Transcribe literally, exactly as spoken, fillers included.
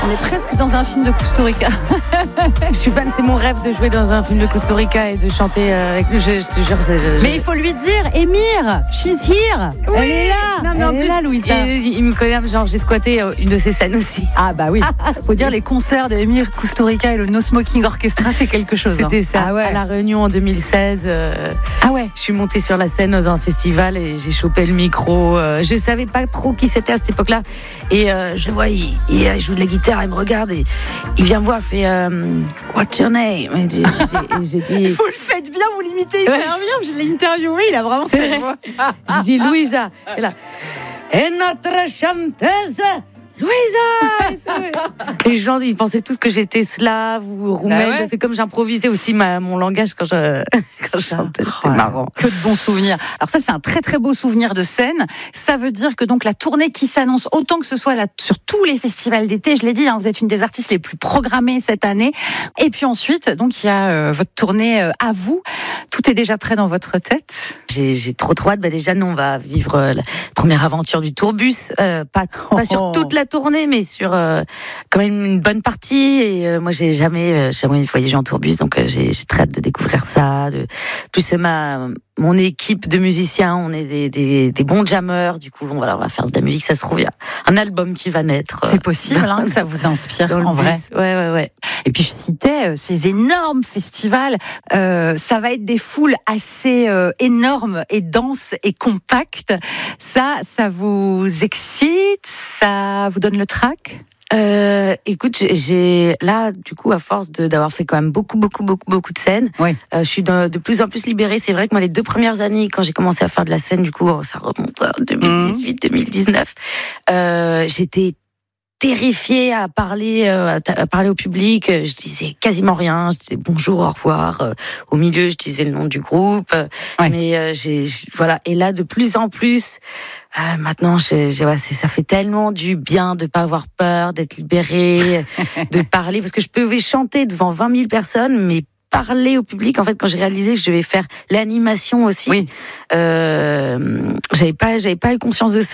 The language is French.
On est presque dans un film de Costa Rica. Je suis fan, c'est mon rêve de jouer dans un film de Costa Rica et de chanter euh, avec lui. Je, je te jure, c'est, je, Mais il faut lui dire, Émir, she's here. Oui. Elle est là. Non, mais Elle en est plus, là, Louisa. Il, il me connaît, genre j'ai squatté une de ses scènes aussi. Ah bah oui. Faut dire les concerts d'Émir Costa Rica et le No Smoking Orchestra, c'est quelque chose. C'était hein. ça. Ah ouais. À la Réunion en deux mille seize. Euh, ah ouais. Je suis montée sur la scène dans un festival et j'ai chopé le micro. Euh, je savais pas trop qui c'était à cette époque-là. Et euh, je vois, il, il joue de la guitare, il me regarde et il vient me voir, il fait euh, What's your name? Et j'ai, j'ai, j'ai dit. Vous le faites bien, vous l'imitez hyper bien. Je l'ai interviewé, il a vraiment c'est cette vrai. voix. J'ai dit Louisa. Et là, et notre chanteuse Louisa. Et les gens, ils pensaient tous que j'étais slave ou roumaine. Bah ouais. C'est comme j'improvisais aussi ma, mon langage quand je, quand je chantais. C'était oh, marrant. Que de bons souvenirs. Alors ça, c'est un très très beau souvenir de scène. Ça veut dire que donc la tournée qui s'annonce, autant que ce soit là, sur tous les festivals d'été, je l'ai dit, hein, vous êtes une des artistes les plus programmées cette année. Et puis ensuite, donc il y a euh, votre tournée euh, à vous. Tout est déjà prêt dans votre tête. J'ai, j'ai trop trop hâte. Bah déjà, nous, on va vivre euh, la première aventure du tourbus. Euh, pas, Oh. pas sur toute la tournée, mais sur euh, quand même une bonne partie. Et euh, moi, j'ai jamais, euh, jamais voyagé en tourbus, donc euh, j'ai, j'ai très hâte de découvrir ça. De... Plus c'est ma mon équipe de musiciens, on est des, des, des bons jammers. Du coup, on, voilà, on va faire de la musique. Ça se trouve, il y a un album qui va naître. C'est possible, hein, ça vous inspire en vrai. Ouais, ouais, ouais. Et puis je citais euh, ces énormes festivals. Euh, ça va être des foules assez euh, énormes et denses et compactes. Ça, ça vous excite? Ça vous donne le trac? Euh, écoute, j'ai là, du coup, à force de, d'avoir fait quand même beaucoup, beaucoup, beaucoup, beaucoup de scènes, oui. euh, je suis de, de plus en plus libérée. C'est vrai que moi, les deux premières années, quand j'ai commencé à faire de la scène, du coup, ça remonte à deux mille dix-huit, mmh. deux mille dix-neuf, euh, j'étais terrifiée à parler, euh, à parler au public. Je disais quasiment rien. Je disais bonjour, au revoir. Euh, au milieu, je disais le nom du groupe. Ouais. Mais euh, j'ai, voilà. Et là, de plus en plus. Euh, maintenant, je, je, ouais, c'est, ça fait tellement du bien de pas avoir peur, d'être libérée, de parler, parce que je pouvais chanter devant vingt mille personnes, mais parler au public, en fait, quand j'ai réalisé que je devais faire l'animation aussi, oui. euh, j'avais pas, j'avais pas eu conscience de ça.